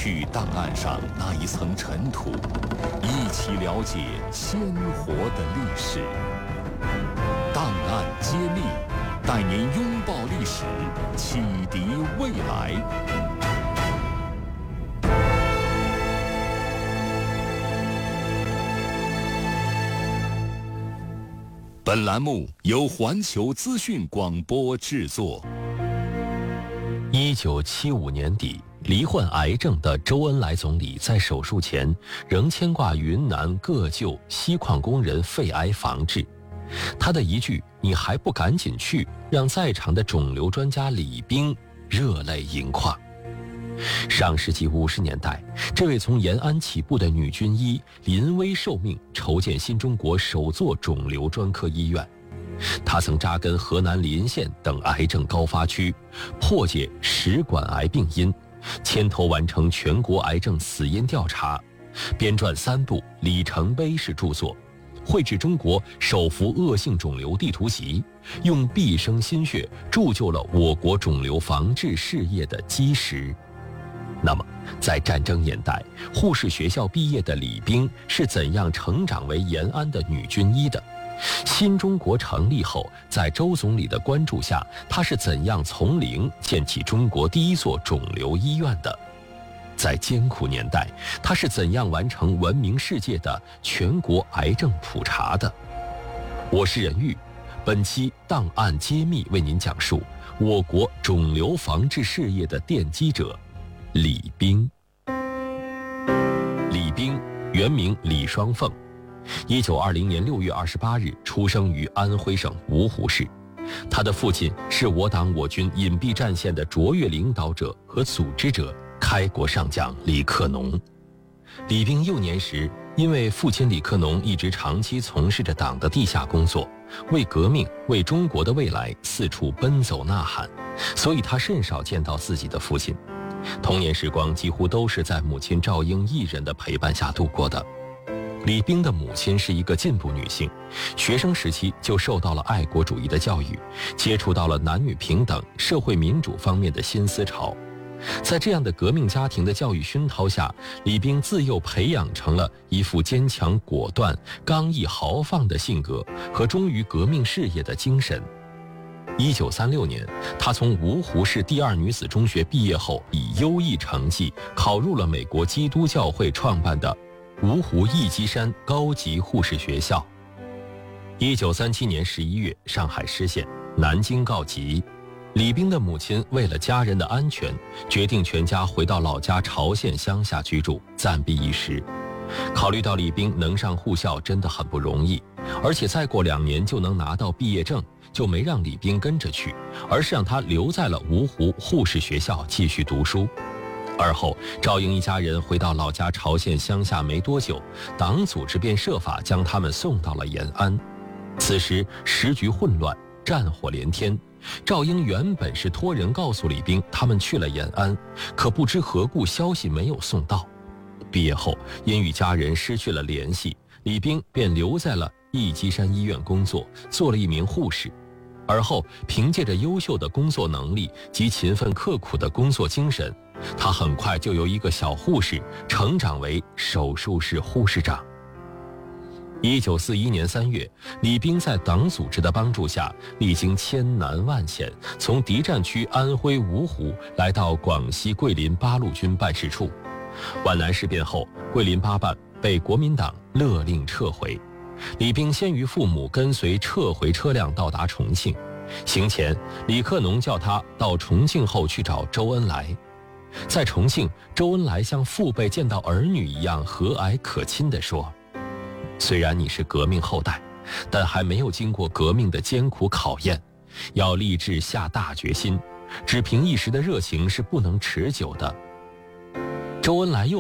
去档案上那一层尘土，一起了解鲜活的历史。档案揭秘，带您拥抱历史，启迪未来。本栏目由环球资讯广播制作。 1975年底，罹患癌症的周恩来总理在手术前仍牵挂云南各旧锡矿工人肺癌防治。他的一句“你还不赶紧去”，让在场的肿瘤专家李冰热泪盈眶。上世纪50年代，这位从延安起步的女军医临危受命，筹建新中国首座肿瘤专科医院。她曾扎根河南临县等癌症高发区，破解食管癌病因，牵头完成全国癌症死因调查，编撰3部里程碑式著作，绘制中国首幅恶性肿瘤地图集，用毕生心血铸就了我国肿瘤防治事业的基石。那么，在战争年代，护士学校毕业的李冰是怎样成长为延安的女军医的？新中国成立后，在周总理的关注下，她是怎样从零建起中国第一座肿瘤医院的？在艰苦年代，她是怎样完成闻名世界的全国癌症普查的？我是任玉，本期档案揭秘为您讲述我国肿瘤防治事业的奠基者李冰。李冰原名李双凤，1920年6月28日出生于安徽省芜湖市。他的父亲是我党我军隐蔽战线的卓越领导者和组织者，开国上将李克农。李冰幼年时，因为父亲李克农一直长期从事着党的地下工作，为革命、为中国的未来四处奔走呐喊，所以他甚少见到自己的父亲。童年时光几乎都是在母亲赵英一人的陪伴下度过的。李冰的母亲是一个进步女性，学生时期就受到了爱国主义的教育，接触到了男女平等、社会民主方面的新思潮。在这样的革命家庭的教育熏陶下，李冰自幼培养成了一副坚强果断、刚毅豪放的性格和忠于革命事业的精神。1936年，她从芜湖市第2女子中学毕业后，以优异成绩考入了美国基督教会创办的芜湖义基山高级护士学校。1937年11月，上海失陷，南京告急。李冰的母亲为了家人的安全，决定全家回到老家潮县乡下居住，暂避一时。考虑到李冰能上护校真的很不容易，而且再过2年就能拿到毕业证，就没让李冰跟着去，而是让她留在了芜湖护士学校继续读书。而后，赵英一家人回到老家潮县乡下没多久，党组织便设法将他们送到了延安。此时时局混乱，战火连天。赵英原本是托人告诉李冰他们去了延安，可不知何故消息没有送到。毕业后，因与家人失去了联系，李冰便留在了义基山医院工作，做了一名护士。而后凭借着优秀的工作能力及勤奋刻苦的工作精神，他很快就由一个小护士成长为手术室护士长。1941年3月，李冰在党组织的帮助下，历经千难万险，从敌占区安徽芜湖来到广西桂林八路军办事处。皖南事变后，桂林八办被国民党勒令撤回。李冰先于父母跟随撤回车辆到达重庆，行前李克农叫他到重庆后去找周恩来。在重庆，周恩来像父辈见到儿女一样和蔼可亲地说，虽然你是革命后代，但还没有经过革命的艰苦考验，要立志下大决心，只凭一时的热情是不能持久的。周恩来又